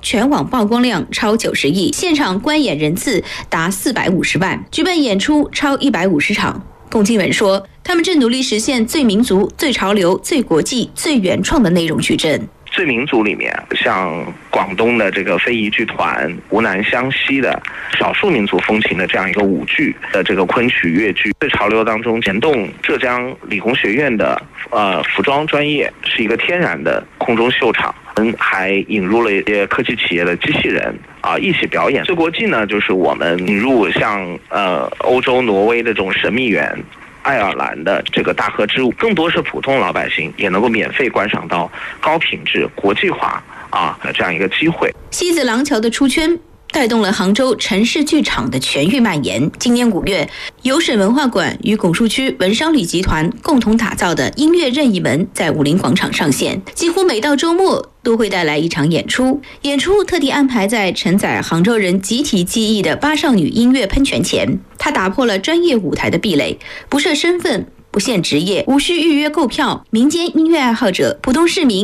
全网曝光量超90亿，现场观演人次达450万，举办演出超150场。龚金文说，他们正努力实现最民族、最潮流、最国际、最原创的内容矩阵。 最民族里面，像广东的这个非遗剧团、湖南湘西的少数民族风情的这样一个舞剧的这个昆曲乐剧。最潮流当中，联动浙江理工学院的服装专业，是一个天然的空中秀场，还引入了一些科技企业的机器人一起表演。最国际呢，就是我们引入像欧洲挪威的这种神秘园。爱尔兰的这个大河之舞，更多是普通老百姓也能够免费观赏到高品质、国际化的这样一个机会。 西子廊桥的出圈，带动了杭州城市剧场的全域蔓延。今年5月，有省文化馆与拱墅区文商旅集团共同打造的音乐任意门在武林广场上线，几乎每到周末都会带来一场演出。演出特地安排在承载杭州人集体记忆的八少女音乐喷泉前，它打破了专业舞台的壁垒，不设身份，不限职业，无需预约购票，民间音乐爱好者、普通市民